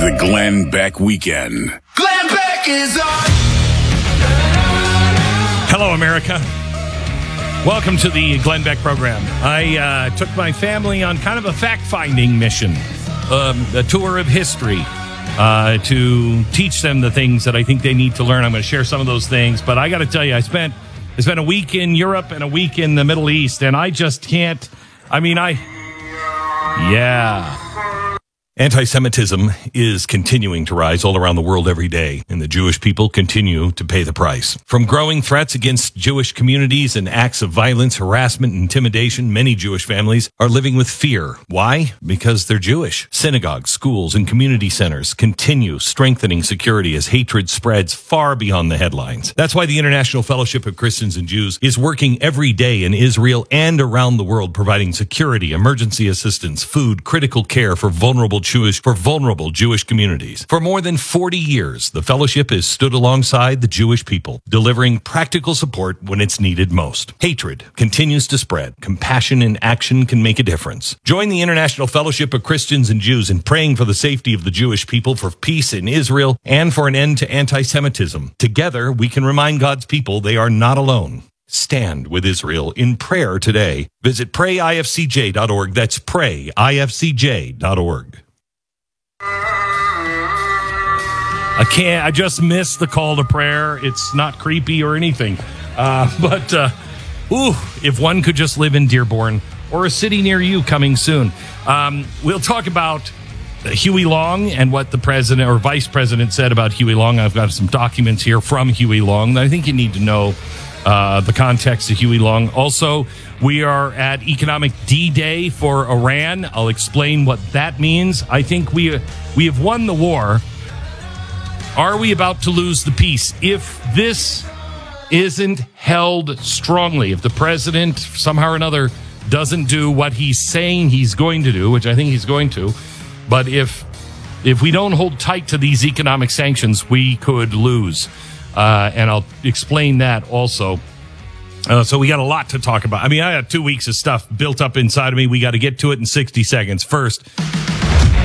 the Glenn Beck Weekend. Glenn Beck is on. Hello, America. Welcome to the Glenn Beck program. I took my family on kind of a fact-finding mission, a tour of history, to teach them the things that I think they need to learn. I'm going to share some of those things, but I got to tell you, I spent a week in Europe and a week in the Middle East, and I just can't. Anti-Semitism is continuing to rise all around the world every day, and the Jewish people continue to pay the price. From growing threats against Jewish communities and acts of violence, harassment, and intimidation, many Jewish families are living with fear. Why? Because they're Jewish. Synagogues, schools, and community centers continue strengthening security as hatred spreads far beyond the headlines. That's why the International Fellowship of Christians and Jews is working every day in Israel and around the world, providing security, emergency assistance, food, critical care for vulnerable Jewish communities. For more than 40 years, the fellowship has stood alongside the Jewish people, delivering practical support when it's needed most. Hatred continues to spread. Compassion in action can make a difference. Join the International Fellowship of Christians and Jews in praying for the safety of the Jewish people, for peace in Israel, and for an end to anti-Semitism. Together, we can remind God's people they are not alone. Stand with Israel in prayer today. Visit prayifcj.org. That's prayifcj.org. I just missed the call to prayer. It's not creepy or anything. But if one could just live in Dearborn or a city near you coming soon. We'll talk about Huey Long and what the president or vice president said about Huey Long. I've got some documents here from Huey Long that I think you need to know the context of Huey Long. Also, we are at Economic D-Day for Iran. I'll explain what that means. I think we have won the war. Are we about to lose the peace? If this isn't held strongly, if the president somehow or another doesn't do what he's saying he's going to do, which I think he's going to, but if we don't hold tight to these economic sanctions, we could lose. And I'll explain that also. So we got a lot to talk about. I got 2 weeks of stuff built up inside of me. We got to get to it in 60 seconds. First,